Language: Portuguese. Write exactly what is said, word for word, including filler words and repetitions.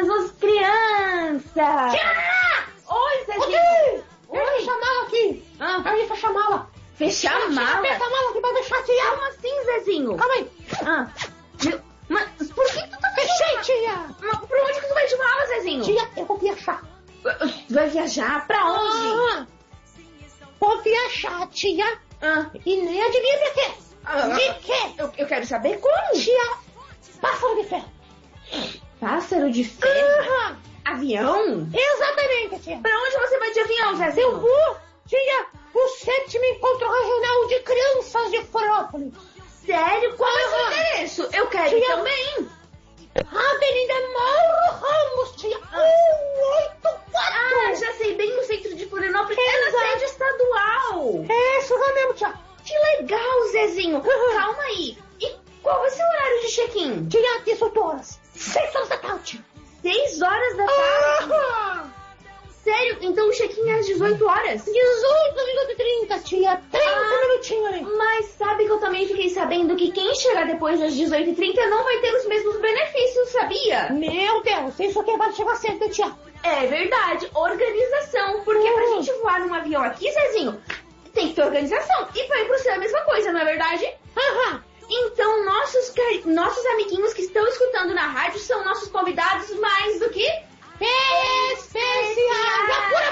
Jesus criança! Tia! Oi, Zezinho! Oi! Oi! Eu fecho a mala aqui! Ah. Aí fecha a mala! Fechar a mala? Fecha a mala aqui pra deixar, tia! Como assim, Zezinho? Calma aí! Ah, meu, mas por que tu tá Fechei, fechando? tia! Mas pra onde que tu vai de mala, Zezinho? Tia, eu vou viajar! Tu vai viajar? Pra onde? Ah, vou viajar, tia! Ah, E nem adivinha pra quê? ah, De quê? eu, eu quero saber como. Tia, pássaro de ferro! Pássaro de ferro? Aham. Avião? Exatamente, tia! Pra onde você vai de avião, Eu Zezinho? vou, tia, o sétimo encontro regional de crianças de Florianópolis! Sério? Qual é o seu Aham. endereço? Eu quero ir Tia. também. Avenida Mauro Ramos, tia, um oito Ah, quatro! já sei, bem no centro de Florianópolis. É na Exato. sede estadual. É isso lá mesmo, tia! Que legal, Zezinho. Uhum. Calma aí. E qual vai ser o horário de check-in? Tia, dezoito horas, seis horas da tarde! Seis horas da tarde? Aham. Sério? Então o check-in é às dezoito horas? dezoito e trinta, tia, trinta Ah. minutinhos aí! Mas sabe que eu também fiquei sabendo que quem chegar depois das dezoito e trinta não vai ter os mesmos benefícios, sabia? Meu Deus, isso aqui vai chegar cedo, tia! É verdade, organização. Porque pra Uhum. gente voar num avião aqui, Zezinho, tem que ter organização. E pra ir pro céu é a mesma coisa, não é verdade? Aham! Então, nossos, cari- nossos amiguinhos que estão escutando na rádio são nossos convidados mais do que Especial!